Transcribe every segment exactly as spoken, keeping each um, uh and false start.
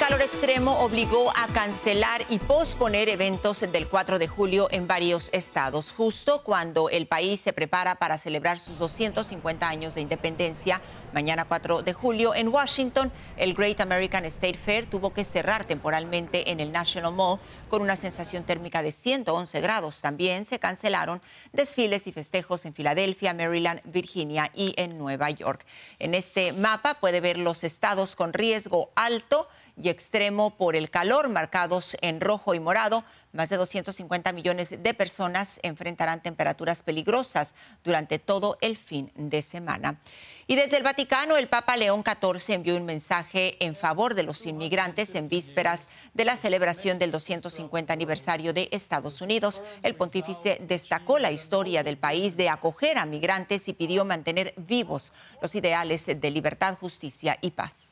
calor extremo obligó a cancelar y posponer eventos del cuatro de julio en varios estados, justo cuando el país se prepara para celebrar sus doscientos cincuenta años de independencia. Mañana cuatro de julio en Washington, el Great American State Fair tuvo que cerrar temporalmente en el National Mall con una sensación térmica de ciento once grados. También se cancelaron desfiles y festejos en Filadelfia, Maryland, Virginia y en Nueva York. En este mapa puede ver los estados con riesgo alto y extremo por el calor, marcados en rojo y morado. Más de doscientos cincuenta millones de personas enfrentarán temperaturas peligrosas durante todo el fin de semana. Y desde el Vaticano, el Papa León catorce envió un mensaje en favor de los inmigrantes en vísperas de la celebración del doscientos cincuenta aniversario de Estados Unidos. El pontífice destacó la historia del país de acoger a migrantes y pidió mantener vivos los ideales de libertad, justicia y paz.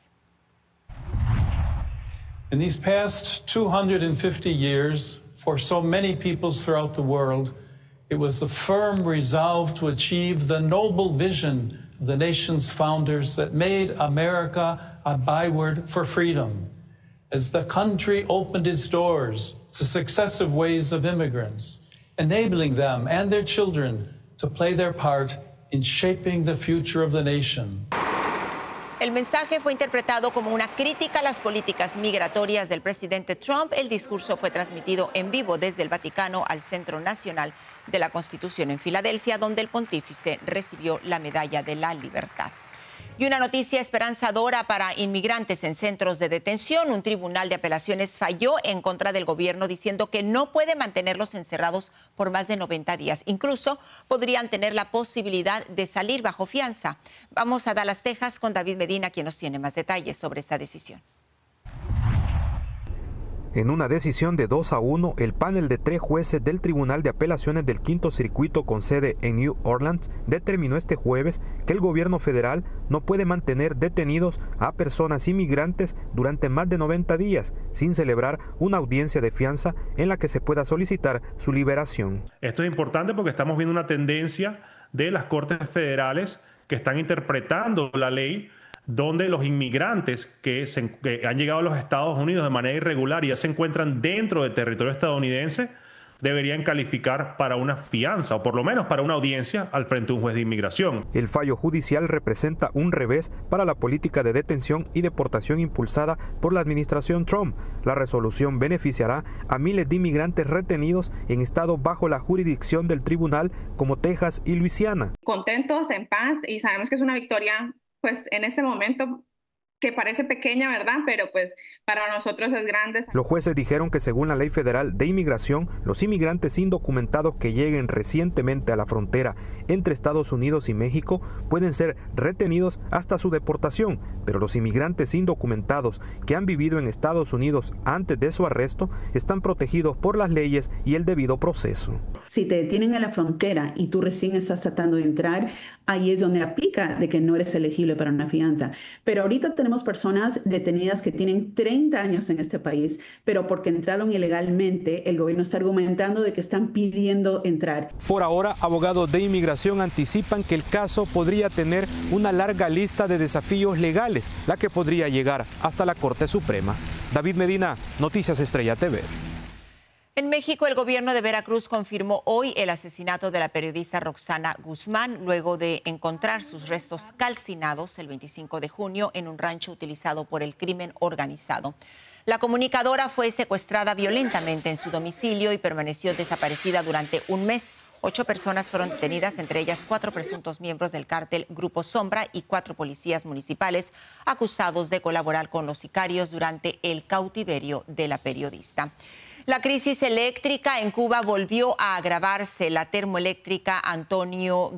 In these past two hundred fifty years, for so many peoples throughout the world, it was the firm resolve to achieve the noble vision of the nation's founders that made America a byword for freedom. As the country opened its doors to successive waves of immigrants, enabling them and their children to play their part in shaping the future of the nation. El mensaje fue interpretado como una crítica a las políticas migratorias del presidente Trump. El discurso fue transmitido en vivo desde el Vaticano al Centro Nacional de la Constitución en Filadelfia, donde el pontífice recibió la Medalla de la Libertad. Y una noticia esperanzadora para inmigrantes en centros de detención. Un tribunal de apelaciones falló en contra del gobierno diciendo que no puede mantenerlos encerrados por más de noventa días. Incluso podrían tener la posibilidad de salir bajo fianza. Vamos a Dallas, Texas, con David Medina, quien nos tiene más detalles sobre esta decisión. En una decisión de dos a uno, el panel de tres jueces del Tribunal de Apelaciones del Quinto Circuito con sede en New Orleans determinó este jueves que el gobierno federal no puede mantener detenidos a personas inmigrantes durante más de noventa días sin celebrar una audiencia de fianza en la que se pueda solicitar su liberación. Esto es importante porque estamos viendo una tendencia de las Cortes Federales que están interpretando la ley, donde los inmigrantes que, se, que han llegado a los Estados Unidos de manera irregular y ya se encuentran dentro del territorio estadounidense deberían calificar para una fianza o por lo menos para una audiencia al frente de un juez de inmigración. El fallo judicial representa un revés para la política de detención y deportación impulsada por la administración Trump. La resolución beneficiará a miles de inmigrantes retenidos en estados bajo la jurisdicción del tribunal como Texas y Luisiana. Contentos, en paz, y sabemos que es una victoria pues en este momento que parece pequeña, ¿verdad? Pero pues para nosotros es grande. Los jueces dijeron que según la ley federal de inmigración, los inmigrantes indocumentados que lleguen recientemente a la frontera entre Estados Unidos y México pueden ser retenidos hasta su deportación, pero los inmigrantes indocumentados que han vivido en Estados Unidos antes de su arresto están protegidos por las leyes y el debido proceso. Si te detienen en la frontera y tú recién estás tratando de entrar, ahí es donde aplica de que no eres elegible para una fianza. Pero ahorita tenemos personas detenidas que tienen treinta años en este país, pero porque entraron ilegalmente, el gobierno está argumentando de que están pidiendo entrar. Por ahora, abogados de inmigración anticipan que el caso podría tener una larga lista de desafíos legales, la que podría llegar hasta la Corte Suprema. David Medina, Noticias Estrella T V. En México, el gobierno de Veracruz confirmó hoy el asesinato de la periodista Roxana Guzmán, luego de encontrar sus restos calcinados el veinticinco de junio en un rancho utilizado por el crimen organizado. La comunicadora fue secuestrada violentamente en su domicilio y permaneció desaparecida durante un mes. Ocho personas fueron detenidas, entre ellas cuatro presuntos miembros del cártel Grupo Sombra y cuatro policías municipales acusados de colaborar con los sicarios durante el cautiverio de la periodista. La crisis eléctrica en Cuba volvió a agravarse. La termoeléctrica Antonio